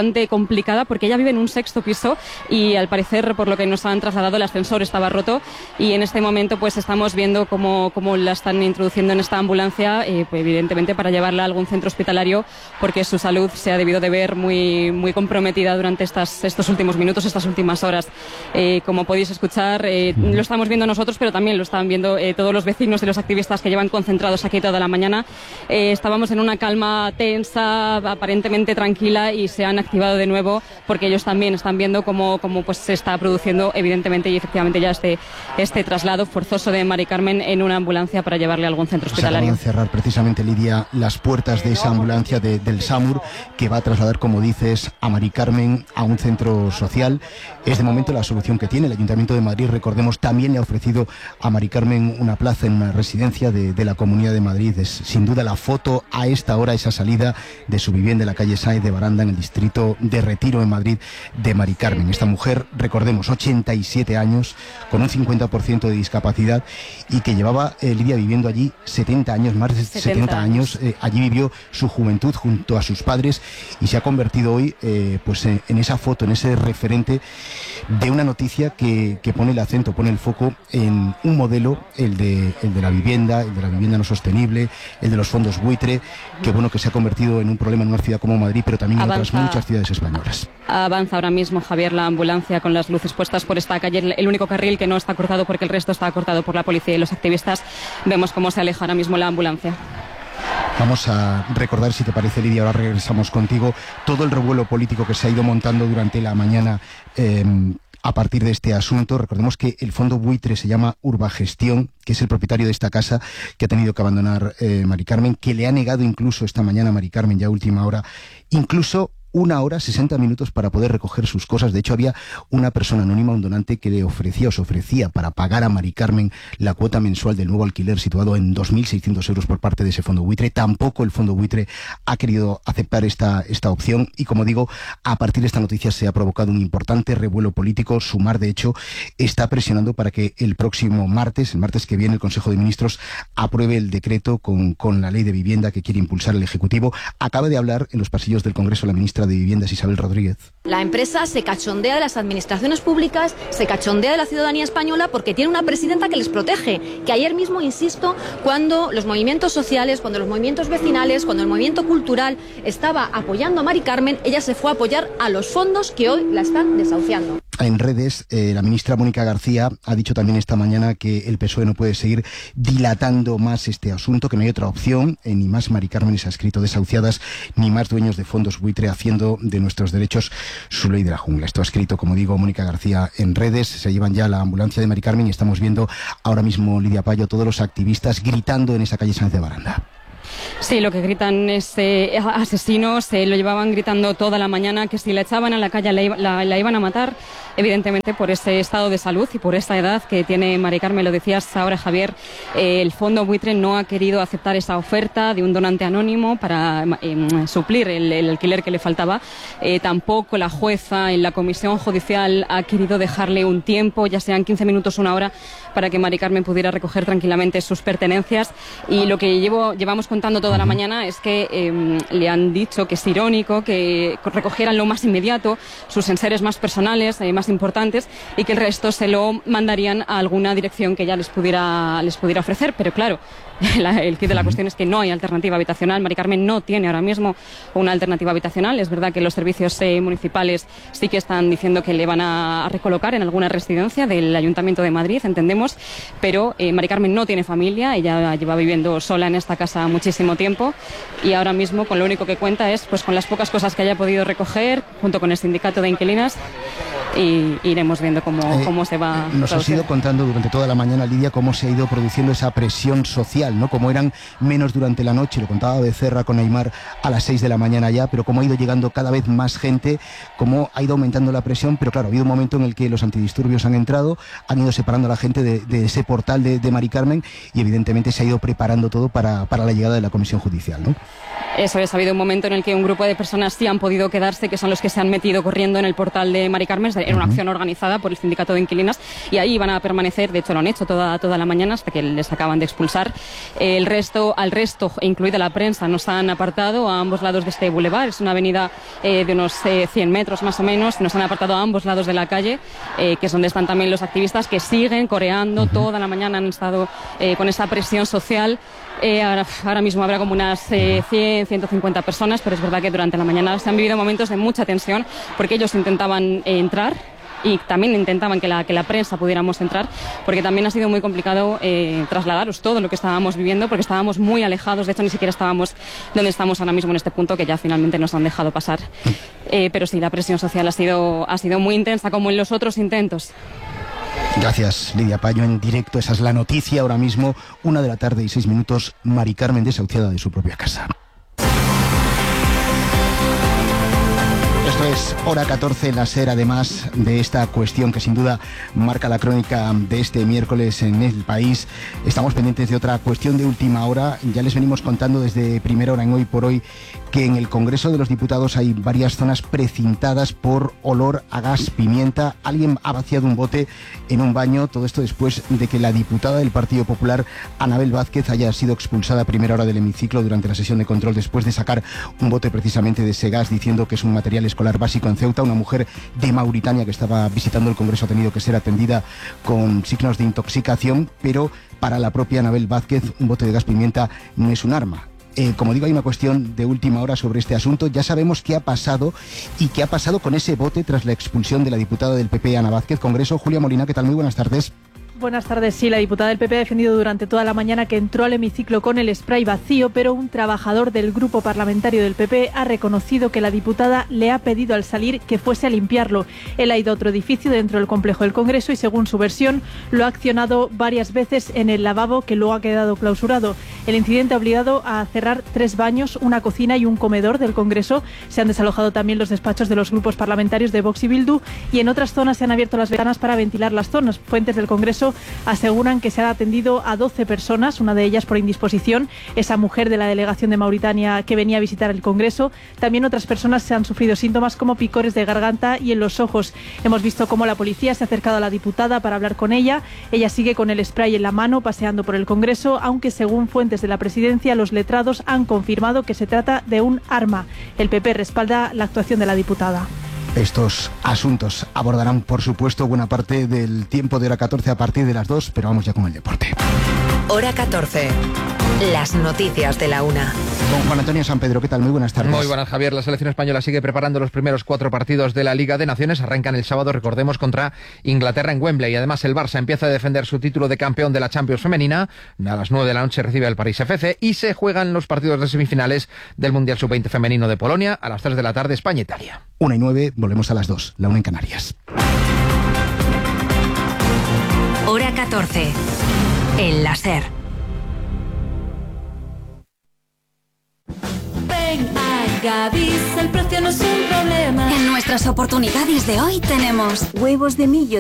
complicada porque ella vive en un sexto piso y al parecer, por lo que nos han trasladado, el ascensor estaba roto y en este momento pues estamos viendo cómo, cómo la están introduciendo en esta ambulancia, eh, pues, evidentemente para llevarla a algún centro hospitalario porque su salud se ha debido de ver muy, muy comprometida durante estas, estos últimos minutos, estas últimas horas. Eh, como podéis escuchar, eh, lo estamos viendo nosotros, pero también lo están viendo eh, todos los vecinos y los activistas que llevan concentrados aquí toda la mañana. Eh, estábamos en una calma tensa, aparentemente tranquila, y se han activado de nuevo porque ellos también están viendo cómo, cómo pues, se está produciendo evidentemente y efectivamente ya este, este traslado forzoso de Mari Carmen en una ambulancia para llevarle a algún centro hospitalario. Se acaban de cerrar precisamente, Lidia, las puertas de esa ambulancia de, del SAMUR que va a trasladar, como dices, a Mari Carmen a un centro social. Es de momento la solución que tiene el Ayuntamiento de Madrid. Recordemos, también le ha ofrecido a Mari Carmen una plaza en una residencia de, de la Comunidad de Madrid. Es sin duda la foto a esta hora, esa salida de su vivienda en la calle Sáenz de Baranda, en el distrito de Retiro, en Madrid, de Mari Carmen. Esta mujer, recordemos, ochenta y siete años, con un cincuenta por ciento de discapacidad y que llevaba, eh, Lidia, viviendo allí setenta años, más de setenta años. Eh, allí vivió su juventud junto a sus padres y se ha convertido hoy eh, pues en, en esa foto, en ese referente de una noticia que, que pone el acento, pone el foco en un modelo, el de, el de la vivienda, el de la vivienda no sostenible, el de los fondos buitre, que bueno, que se ha convertido en un problema en una ciudad como Madrid, pero también en Avanza. otras muchas ciudades españolas. Avanza ahora mismo, Javier, la ambulancia con las luces puestas por esta calle, el único carril que no está cortado porque el resto está cortado por la policía y los activistas. Vemos cómo se aleja ahora mismo la ambulancia. Vamos a recordar, si te parece, Lidia, ahora regresamos contigo, todo el revuelo político que se ha ido montando durante la mañana eh, a partir de este asunto. Recordemos que el fondo buitre se llama Urbagestión, que es el propietario de esta casa que ha tenido que abandonar eh, Mari Carmen, que le ha negado incluso esta mañana a Mari Carmen, ya a última hora, incluso una hora, sesenta minutos para poder recoger sus cosas. De hecho, había una persona anónima, un donante, que le ofrecía o se ofrecía para pagar a Mari Carmen la cuota mensual del nuevo alquiler situado en dos mil seiscientos euros por parte de ese fondo buitre. Tampoco el fondo buitre ha querido aceptar esta, esta opción y, como digo, a partir de esta noticia se ha provocado un importante revuelo político. Sumar, de hecho, está presionando para que el próximo martes, el martes que viene, el Consejo de Ministros apruebe el decreto con, con la ley de vivienda que quiere impulsar el Ejecutivo. Acaba de hablar en los pasillos del Congreso la ministra de Viviendas, Isabel Rodríguez. La empresa se cachondea de las administraciones públicas, se cachondea de la ciudadanía española porque tiene una presidenta que les protege, que ayer mismo, insisto, cuando los movimientos sociales, cuando los movimientos vecinales, cuando el movimiento cultural estaba apoyando a Mari Carmen, ella se fue a apoyar a los fondos que hoy la están desahuciando. En redes, eh, la ministra Mónica García ha dicho también esta mañana que el P S O E no puede seguir dilatando más este asunto, que no hay otra opción, eh, ni más Mari Carmen, se ha escrito, desahuciadas, ni más dueños de fondos buitre haciendo de nuestros derechos su ley de la jungla. Esto ha escrito, como digo, Mónica García en redes. Se llevan ya la ambulancia de Mari Carmen y estamos viendo ahora mismo, Lidia Payo, todos los activistas gritando en esa calle Sáenz de Baranda. Sí, lo que gritan es eh, asesinos, eh, lo llevaban gritando toda la mañana, que si la echaban a la calle la, la, la iban a matar, evidentemente por ese estado de salud y por esa edad que tiene Mari Carmen. Lo decías ahora, Javier, eh, el fondo buitre no ha querido aceptar esa oferta de un donante anónimo para eh, suplir el, el alquiler que le faltaba. Eh, tampoco la jueza en la comisión judicial ha querido dejarle un tiempo, ya sean quince minutos, una hora, para que Mari Carmen pudiera recoger tranquilamente sus pertenencias. Y lo que llevo, llevamos contando toda la mañana es que eh, le han dicho que es irónico que recogieran lo más inmediato, sus enseres más personales, eh, más importantes, y que el resto se lo mandarían a alguna dirección que ya les pudiera, les pudiera ofrecer. Pero claro, la, el kit de la cuestión es que no hay alternativa habitacional. Mari Carmen no tiene ahora mismo una alternativa habitacional. Es verdad que los servicios eh, municipales sí que están diciendo que le van a, a recolocar en alguna residencia del Ayuntamiento de Madrid, entendemos, pero eh, Mari Carmen no tiene familia, ella lleva viviendo sola en esta casa muchísimo tiempo y ahora mismo con lo único que cuenta es pues con las pocas cosas que haya podido recoger junto con el sindicato de inquilinas, y iremos viendo cómo, eh, cómo se va nos has ido contando durante toda la mañana, Lidia, cómo se ha ido produciendo esa presión social, ¿no? Como eran menos durante la noche, lo contaba Becerra con Aymar a las seis de la mañana ya, pero cómo ha ido llegando cada vez más gente, cómo ha ido aumentando la presión, pero claro, ha habido un momento en el que los antidisturbios han entrado, han ido separando a la gente de, de ese portal de, de Mari Carmen y evidentemente se ha ido preparando todo para, para la llegada de la comisión judicial, ¿no? Eso es, ha habido un momento en el que un grupo de personas sí han podido quedarse, que son los que se han metido corriendo en el portal de Mari Carmen. Era una acción organizada por el sindicato de inquilinas y ahí van a permanecer, de hecho lo han hecho toda, toda la mañana hasta que les acaban de expulsar. El resto, al resto, incluida la prensa, nos han apartado a ambos lados de este bulevar. Es una avenida eh, de unos eh, cien metros más o menos. Nos han apartado a ambos lados de la calle, eh, que es donde están también los activistas que siguen coreando. Uh-huh. Toda la mañana han estado eh, con esa presión social. Eh, ahora, ahora mismo habrá como unas eh, cien, ciento cincuenta personas, pero es verdad que durante la mañana se han vivido momentos de mucha tensión porque ellos intentaban eh, entrar y también intentaban que la, que la prensa pudiéramos entrar, porque también ha sido muy complicado eh, trasladaros todo lo que estábamos viviendo, porque estábamos muy alejados, de hecho ni siquiera estábamos donde estamos ahora mismo en este punto, que ya finalmente nos han dejado pasar. Eh, pero sí, la presión social ha sido, ha sido muy intensa, como en los otros intentos. Gracias, Lidia Payo, en directo. Esa es la noticia ahora mismo, una de la tarde y seis minutos, Mari Carmen desahuciada de su propia casa. Esto es Hora catorce, la SER, además de esta cuestión que sin duda marca la crónica de este miércoles en el país. Estamos pendientes de otra cuestión de última hora. Ya les venimos contando desde primera hora en Hoy por Hoy que en el Congreso de los Diputados hay varias zonas precintadas por olor a gas pimienta. Alguien ha vaciado un bote en un baño, todo esto después de que la diputada del Partido Popular, Anabel Vázquez, haya sido expulsada a primera hora del hemiciclo durante la sesión de control después de sacar un bote precisamente de ese gas diciendo que es un material escolar básico en Ceuta. Una mujer de Mauritania que estaba visitando el Congreso ha tenido que ser atendida con signos de intoxicación, pero para la propia Anabel Vázquez un bote de gas pimienta no es un arma. Eh, como digo, hay una cuestión de última hora sobre este asunto. Ya sabemos qué ha pasado y qué ha pasado con ese bote tras la expulsión de la diputada del P P, Ana Vázquez. Congreso, Julia Molina, ¿qué tal? Muy buenas tardes. Buenas tardes. Sí, la diputada del P P ha defendido durante toda la mañana que entró al hemiciclo con el spray vacío, pero un trabajador del grupo parlamentario del P P ha reconocido que la diputada le ha pedido al salir que fuese a limpiarlo. Él ha ido a otro edificio dentro del complejo del Congreso y, según su versión, lo ha accionado varias veces en el lavabo, que luego ha quedado clausurado. El incidente ha obligado a cerrar tres baños, una cocina y un comedor del Congreso. Se han desalojado también los despachos de los grupos parlamentarios de Vox y Bildu, y en otras zonas se han abierto las ventanas para ventilar las zonas. Fuentes del Congreso aseguran que se ha atendido a doce personas, una de ellas por indisposición, esa mujer de la delegación de Mauritania que venía a visitar el Congreso. También otras personas se han sufrido síntomas como picores de garganta y en los ojos. Hemos visto cómo la policía se ha acercado a la diputada para hablar con ella. Ella sigue con el spray en la mano paseando por el Congreso, aunque según fuentes de la presidencia, los letrados han confirmado que se trata de un arma. El P P respalda la actuación de la diputada. Estos asuntos abordarán, por supuesto, buena parte del tiempo de Hora catorce a partir de las dos, pero vamos ya con el deporte. Hora catorce. Las noticias de la una. Con Juan Antonio San Pedro, ¿qué tal? Muy buenas tardes. Muy buenas, Javier. La selección española sigue preparando los primeros cuatro partidos de la Liga de Naciones. Arrancan el sábado, recordemos, contra Inglaterra en Wembley. Además, el Barça empieza a defender su título de campeón de la Champions femenina. A las nueve de la noche recibe al París F C y se juegan los partidos de semifinales del Mundial sub veinte femenino de Polonia. A las tres de la tarde, España-Italia. Una y nueve, volvemos a las dos. La una en Canarias. Hora catorce. En la SER. Ven a Gadis, el precio no es un problema. En nuestras oportunidades de hoy tenemos huevos de millo